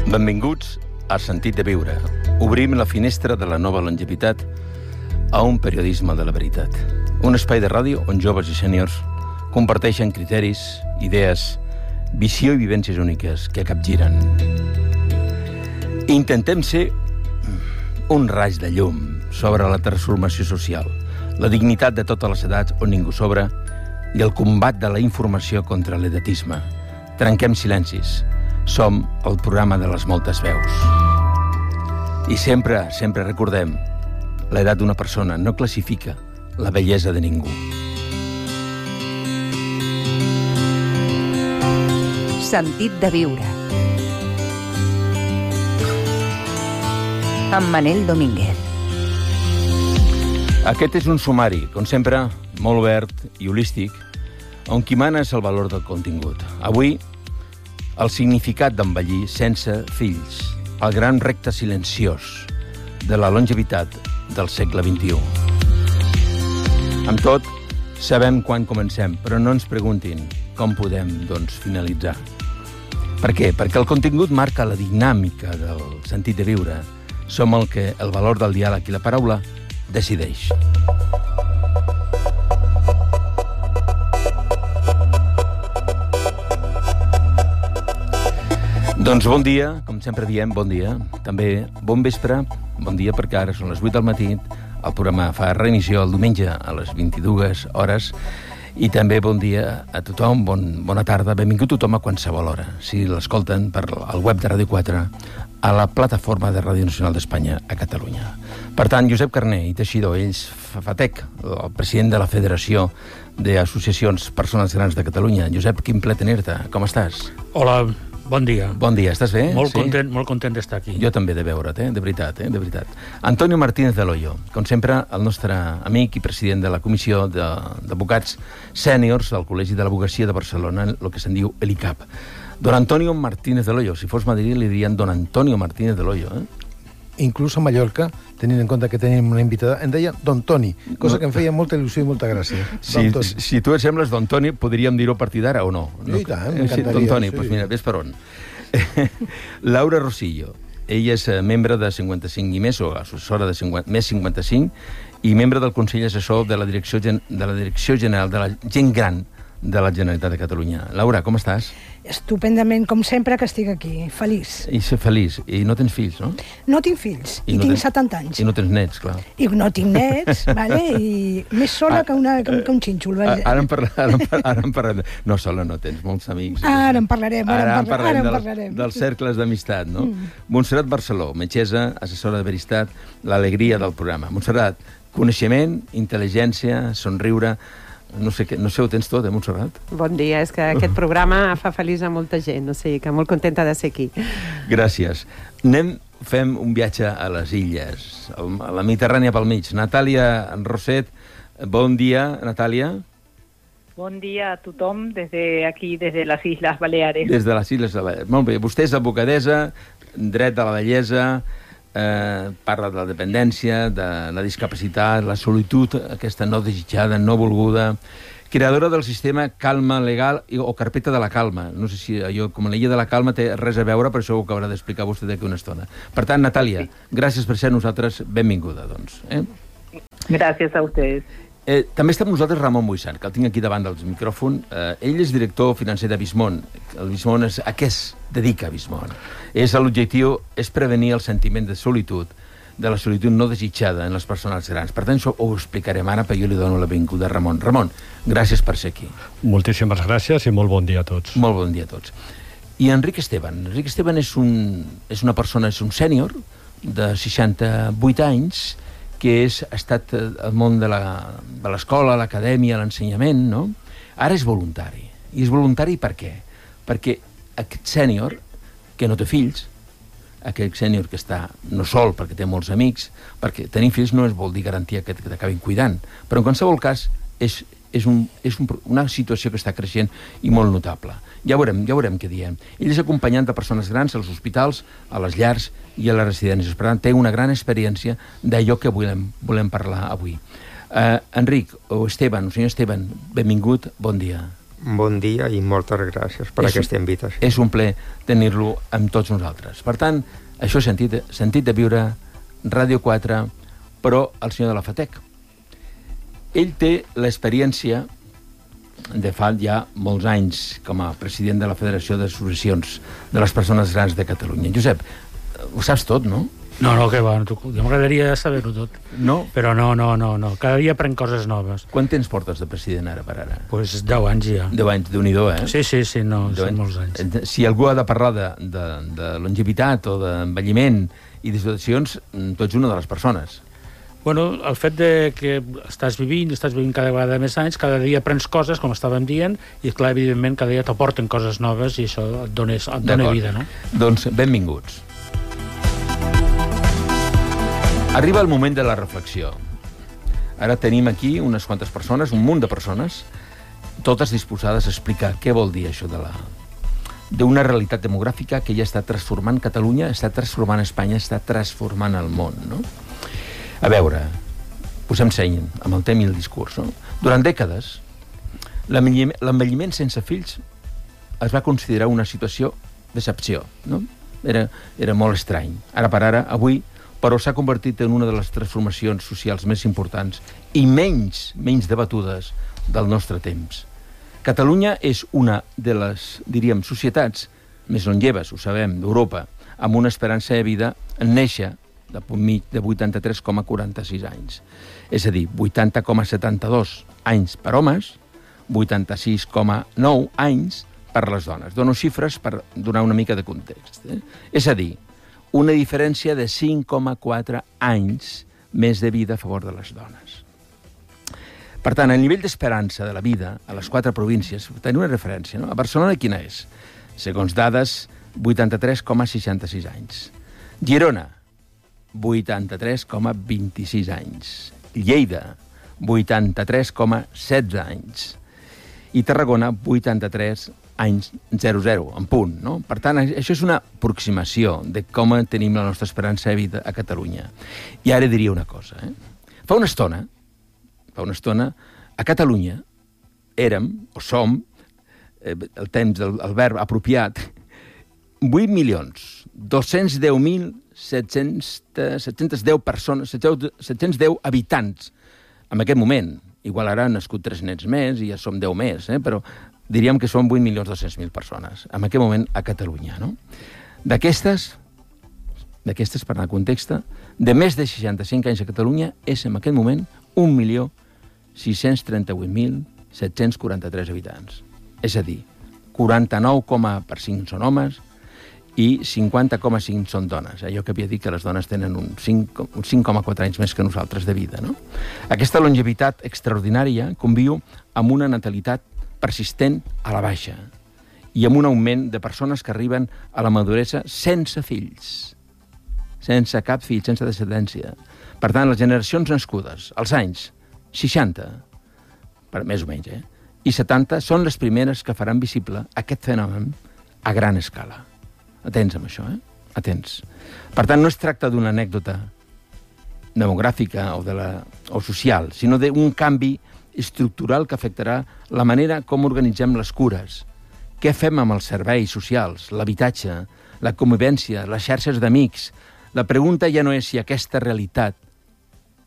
Benvinguts a Sentit de Viure. Obrim la finestra de la nova longevitat a un periodisme de la veritat. Un espai de ràdio on joves i sèniors comparteixen criteris, idees, visió i vivències úniques que capgiren. Intentem ser un raig de llum sobre la transformació social, la dignitat de totes les edats on ningú sobra i el combat de la informació contra l'edatisme. Trenquem silencis. Som el programa de les moltes veus. I sempre recordem, l'edat d'una persona no classifica la bellesa de ningú. Sentit de viure. Amb Manel Domínguez. Aquest és un sumari, com sempre, molt obert i holístic, on qui mana és el valor del contingut. Avui, el significat d'envellir sense fills, el gran repte silenciós de la longevitat del segle XXI. Amb tot, sabem quan comencem, però no ens preguntin com podem, doncs, finalitzar. Per què? Perquè el contingut marca la dinàmica del sentit de viure. Som el que el valor del diàleg i la paraula decideix. Doncs bon dia, com sempre diem, bon dia. També bon vespre, bon dia perquè ara són les 8 del matí. El programa fa reemissió el diumenge a les 22 hores. I també bon dia a tothom, bona tarda, benvingut tothom a qualsevol hora. Si l'escolten per al web de Ràdio 4, a la plataforma de Ràdio Nacional d'Espanya a Catalunya. Per tant, Josep Carné i Teixidor, ells FATEC, el president de la Federació d'Associacions Persones Grans de Catalunya. Josep, quin ple tenir-te. Com estàs? Hola, bon dia. Bon dia, estàs bé? Molt content d'estar aquí. Jo també de veure't, de veritat, de veritat. Antonio Martínez de Loyo, com sempre, el nostre amic i president de la Comissió d'Advocats Sèniors del Col·legi de l'Advocacia de Barcelona, el que se'n diu ELICAP. Don Antonio Martínez de Loyo. Si fos madrid li dirien Don Antonio Martínez de Loyo, Inclús a Mallorca, tenint en compte que tenim una invitada, em deia Don Toni, cosa que em feia molta il·lusió i molta gràcia. Si tu et sembles Don Toni, podríem dir-ho a partir d'ara o no? I tant, m'encantaria. Don Toni, doncs mira, ves per on. Laura Rosillo. Ella és membre de 55 i més, o assessora de més 55, i membre del Consell Assessor de la Direcció General de la Gent Gran de la Generalitat de Catalunya. Laura, com estàs? Estupendament, com sempre que estic aquí, feliç. I ser feliç. I no tens fills, no? No tinc fills, i tinc 70 anys. I no tens nets, clar. I no tinc nets, vale? I més sola que un xínxol. Ara en parlem. No, sola no, tens molts amics. Ara en parlarem. Dels cercles d'amistat, no? Montserrat Barceló, metgessa, assessora de Veristat, l'alegria del programa. Montserrat, coneixement, intel·ligència, somriure. No sé, ho tens tot, Montserrat? Bon dia, és que aquest programa fa feliç a molta gent, o sigui que molt contenta de ser aquí. Gràcies. Fem un viatge a les illes, a la Mediterrània pel mig. Natàlia Roset, bon dia, Natàlia. Bon dia a tothom des de les Isles Baleares. Des de les Isles Baleares. Molt bé, vostè és advocadessa, dret de la bellesa, parla de la dependència, de la discapacitat, la solitud, aquesta no desitjada, no volguda, creadora del sistema Calma Legal o Carpeta de la Calma. No sé si allò, com la Illa de la Calma, té res a veure, però això ho acabarà d'explicar vostè d'aquí una estona. Per tant, Natàlia, gràcies per ser nosaltres, benvinguda, doncs. Gràcies a ustedes. També està amb nosaltres Ramon Buissant, que el tinc aquí davant dels micròfons. Ell és director financer de Vismont. El Vismont és a què es dedica Vismont? L'objectiu és prevenir el sentiment de solitud, de la solitud no desitjada en les persones grans. Per tant, això ho explicarem ara, però jo li dono la benvinguda a Ramon. Ramon, gràcies per ser aquí. Moltíssimes gràcies i molt bon dia a tots. Molt bon dia a tots. I Enric Esteban. Enric Esteban és una persona, és un sènior de 68 anys, que ha estat al món de l'escola, l'acadèmia, l'ensenyament, no? Ara és voluntari. I és voluntari per què? Perquè aquest sènior, que no té fills, aquest sènior que està no sol perquè té molts amics, perquè tenir fills no vol dir garantia que t'acabin cuidant, però en qualsevol cas és una situació que està creixent i molt notable. Ja veurem què diem. Ell és acompanyant de persones grans als hospitals, a les llars i a les residències. Per tant, té una gran experiència d'allò que volem parlar avui. Enric, o Esteban, o senyor Esteban, benvingut, bon dia. Bon dia i moltes gràcies per aquesta invitació. És un plaer tenir-lo amb tots nosaltres. Per tant, això és Sentit de Viure, Ràdio 4, però el senyor de la FATEC. Ell té l'experiència de fa ja molts anys com a president de la Federació d'Associacions de les Persones Grans de Catalunya. Josep, ho saps tot, no? No, que va, m'agradaria saber-ho tot. No? Però no, cada dia prenc coses noves. Quant temps portes de president ara per ara? Pues 10 anys ja. 10 anys, Déu-n'hi-do, eh? Sí, no, són molts anys. Si algú ha de parlar de longevitat o d'envelliment i de situacions, tu ets una de les persones. Bueno, el fet de que estàs vivint cada vegada més anys, cada dia prens coses, com estàvem dient, i clar, evidentment, cada dia t'aporten coses noves i això et dona vida, no? Doncs benvinguts. Arriba el moment de la reflexió. Ara tenim aquí unes quantes persones, un munt de persones, totes disposades a explicar què vol dir això d'una realitat demogràfica que ja està transformant Catalunya, està transformant Espanya, està transformant el món, no? A veure, posem seny amb el tema i el discurs, no? Durant dècades, l'envelliment sense fills es va considerar una situació d'excepció, no? Era molt estrany. Ara per ara, avui, però s'ha convertit en una de les transformacions socials més importants i menys debatudes del nostre temps. Catalunya és una de les, diríem, societats més longeves, ho sabem, d'Europa, amb una esperança de vida en néixer de punt mig de 83,46 anys. És a dir, 80,72 anys per homes, 86,9 anys per les dones. Dono xifres per donar una mica de context. És a dir, una diferència de 5,4 anys més de vida a favor de les dones. Per tant, el nivell d'esperança de la vida a les 4 províncies, tenim una referència, no? A Barcelona quina és? Segons dades, 83,66 anys. Girona, 83,26 anys. Lleida, 83,16 anys. I Tarragona, 83 anys 00, en punt, no? Per tant, això és una aproximació de com tenim la nostra esperança de vida a Catalunya. I ara diria una cosa, Fa una estona, a Catalunya érem, o som, el temps, el verb apropiat, 8.210.710 persones, 710 habitants. En aquest moment, igual ara han nascut 3 nens més i ja som 10 més, però diríem que són 8.200.000 persones, en aquest moment a Catalunya, no? D'aquestes, per anar a context, de més de 65 anys a Catalunya, és en aquest moment 1.638.743 habitants. És a dir, 49,5 són homes i 50,5 són dones. Allò que havia dit que les dones tenen un 5,4 anys més que nosaltres de vida, no? Aquesta longevitat extraordinària conviu amb una natalitat persistent a la baixa i amb un augment de persones que arriben a la maduresa sense fills, sense cap fill, sense descendència. Per tant, les generacions nascudes als anys 60, per més o menys, i 70 són les primeres que faran visible aquest fenomen a gran escala. Atents amb això, Atents. Per tant, no es tracta d'una anècdota demogràfica o social, sinó d'un canvi estructural que afectarà la manera com organitzem les cures, què fem amb els serveis socials, l'habitatge, la convivència, les xarxes d'amics. La pregunta ja no és si aquesta realitat